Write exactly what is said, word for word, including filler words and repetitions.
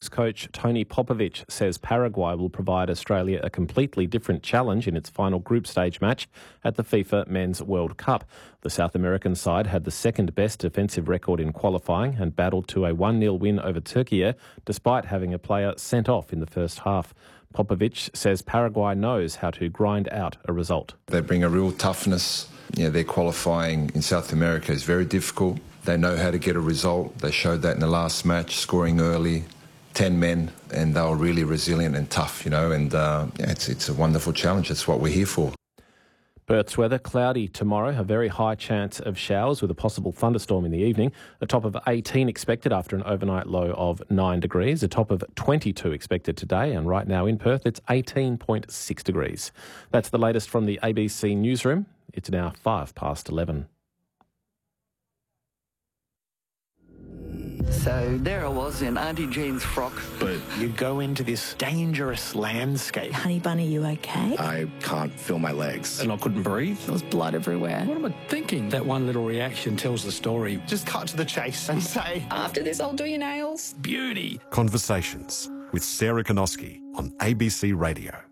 All-Blacks coach Tony Popovic says Paraguay will provide Australia a completely different challenge in its final group stage match at the FIFA Men's World Cup. The South American side had the second best defensive record in qualifying and battled to a one nil win over Turkey, despite having a player sent off in the first half. Popovic says Paraguay knows how to grind out a result. They bring a real toughness. You know, their qualifying in South America is very difficult. They know how to get a result. They showed that in the last match, scoring early, ten men, and they were really resilient and tough, you know, and uh, yeah, it's, it's a wonderful challenge. That's what we're here for. Perth's weather, cloudy tomorrow, a very high chance of showers with a possible thunderstorm in the evening. A top of eighteen expected after an overnight low of nine degrees. A top of twenty-two expected today, and right now in Perth it's eighteen point six degrees. That's the latest from the A B C newsroom. It's now five past eleven. So there I was in Auntie Jean's frock. But you go into this dangerous landscape. Honey Bunny, you okay? I can't feel my legs. And I couldn't breathe. There was blood everywhere. What am I thinking? That one little reaction tells the story. Just cut to the chase and say, After this, I'll do your nails. Beauty. Conversations with Sarah Konoski on A B C Radio.